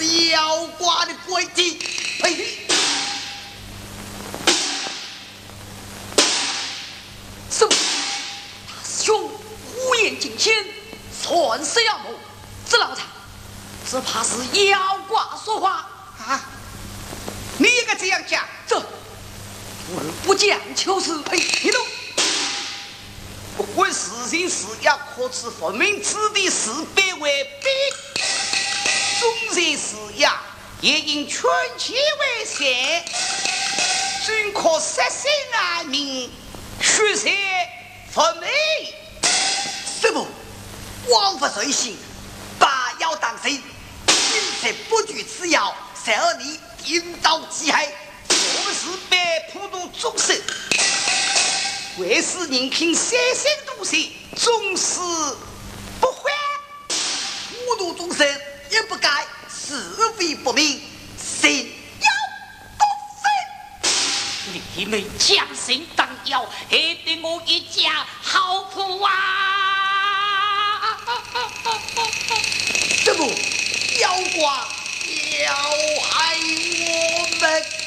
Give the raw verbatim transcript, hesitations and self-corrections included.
是妖怪的诡计。呸！什么？大师兄无言惊天，算是妖魔，这老长，只怕是妖怪说话啊！你也该这样讲， 这不不讲就是。哎，你懂？ 不管是人是妖，可知分明此地是非为弊。纵然是妖，也应劝其为善，均可实心安民，虚邪分明。 师父，枉法随行，把妖当真，今世不惧此妖，谁而你引导极害？ 我们是被普度众生，为使人品写心读心，总是不欢。 普度众生也不该是非不明，心妖不分。 你们将心当妖，害得我一家好苦啊！ 师父，妖怪要害我们。